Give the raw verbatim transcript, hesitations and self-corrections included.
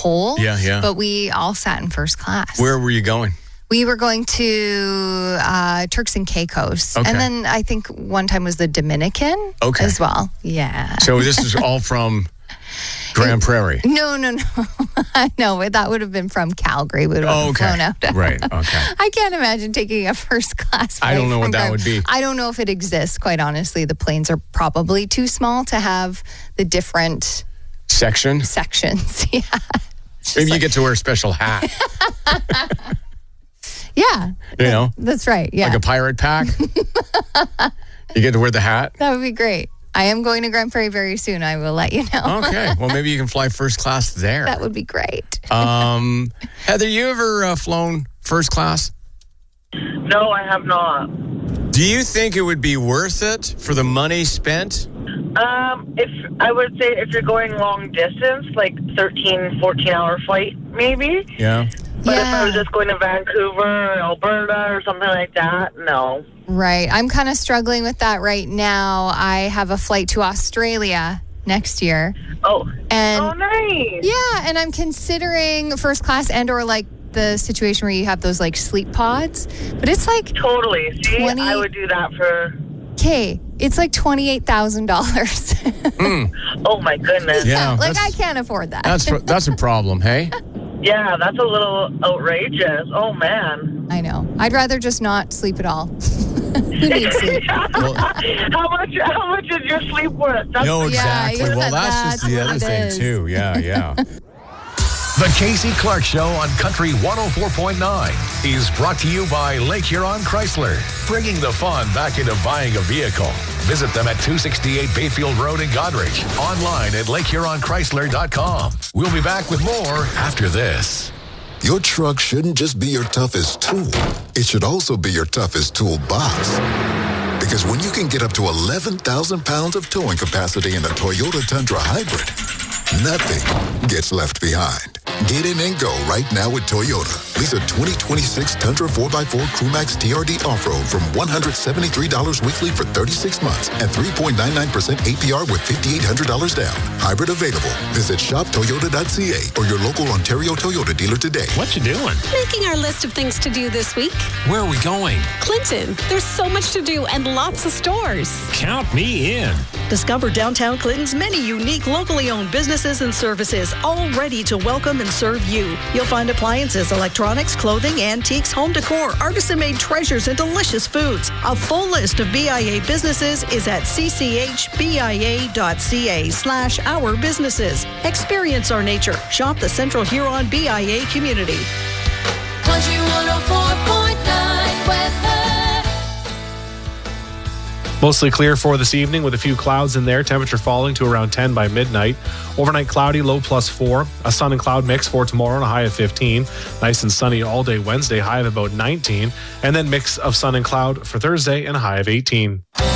whole. Yeah, yeah. But we all sat in first class. Where were you going? We were going to uh, Turks and Caicos. Okay. And then I think one time was the Dominican Okay. as well. Yeah. So this is all from Grand Prairie. No, no, no. No, that would have been from Calgary. We would have Oh, okay. flown out. Right, okay. I can't imagine taking a first class flight. I don't know from what that Grand- would be. I don't know if it exists, quite honestly. The planes are probably too small to have the different Section? sections. Yeah. It's just Maybe you like- get to wear a special hat. Yeah. You know? That's right. Yeah. Like a pirate pack. You get to wear the hat. That would be great. I am going to Grand Prairie very soon. I will let you know. Okay. Well, maybe you can fly first class there. That would be great. Um, Heather, you ever uh, flown first class? No, I have not. Do you think it would be worth it for the money spent? Um, if I would say if you're going long distance, like thirteen, fourteen hour flight, maybe. Yeah. But if I was Yeah. just going to Vancouver or Alberta or something like that, no. Right. I'm kind of struggling with that right now. I have a flight to Australia next year. Oh, And oh, nice. yeah, and I'm considering first class and or like the situation where you have those like sleep pods. But it's like, Totally. See, twenty I would do that for. okay, it's like twenty-eight thousand dollars. Oh my goodness. Yeah. Like that's, I can't afford that. That's that's a problem, hey? Yeah, that's a little outrageous. Oh man. I know. I'd rather just not sleep at all. Who needs sleep? Well, how much? How much is your sleep worth? That's no, Yeah, exactly. you Well, said that's just that's the what other it thing, is. too. Yeah, yeah. The Casey Clark Show on Country one oh four point nine is brought to you by Lake Huron Chrysler, bringing the fun back into buying a vehicle. Visit them at two sixty-eight Bayfield Road in Goderich, online at lake huron chrysler dot com. We'll be back with more after this. Your truck shouldn't just be your toughest tool. It should also be your toughest toolbox. Because when you can get up to eleven thousand pounds of towing capacity in a Toyota Tundra Hybrid, nothing gets left behind. Get in and go right now with Toyota. Lease a twenty twenty-six Tundra four by four Crewmax T R D Off-Road from one hundred seventy-three dollars weekly for thirty-six months and three point nine nine percent A P R with five thousand eight hundred dollars down. Hybrid available. Visit shop toyota dot c a or your local Ontario Toyota dealer today. What you doing? Making our list of things to do this week. Where are we going? Clinton, there's so much to do and lots of stores. Count me in. Discover downtown Clinton's many unique locally owned businesses and services, all ready to welcome and serve you. You'll find appliances, electronics, clothing, antiques, home decor, artisan-made treasures, and delicious foods. A full list of B I A businesses is at c c h b i a dot c a slash our businesses. Experience our nature. Shop the Central Huron B I A community. Country one oh four point nine weather. Mostly clear for this evening with a few clouds in there. Temperature falling to around ten by midnight. Overnight cloudy, low plus four. A sun and cloud mix for tomorrow and a high of fifteen. Nice and sunny all day Wednesday, high of about nineteen. And then mix of sun and cloud for Thursday and a high of eighteen.